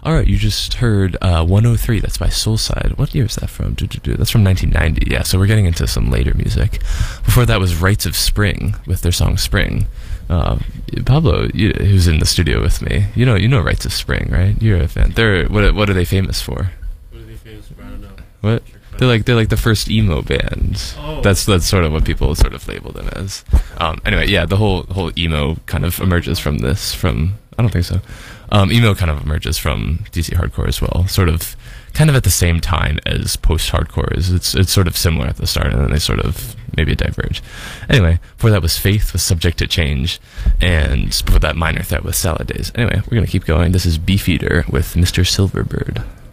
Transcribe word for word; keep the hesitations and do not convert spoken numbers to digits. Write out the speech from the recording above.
All right, you just heard uh, one oh three. That's by Soulside. What year is that from? Do, do, do. That's from nineteen ninety. Yeah, so we're getting into some later music. Before that was Rites of Spring with their song Spring. Uh, Pablo, you, who's in the studio with me, you know, you know Rites of Spring, right? You're a fan. They're what? What are they famous for? What are they famous for? I don't know. What? They're like they're like the first emo band. Oh. That's that's sort of what people sort of label them as. Um, anyway, yeah, the whole whole emo kind of emerges from this. From I don't think so. Um, emo kind of emerges from D C hardcore as well. Sort of, kind of at the same time as post-hardcore is. It's it's sort of similar at the start, and then they sort of maybe diverge. Anyway, before that was Faith was Subject to Change, and before that Minor Threat with Salad Days. Anyway, we're gonna keep going. This is Beefeater with Mister Silverbird.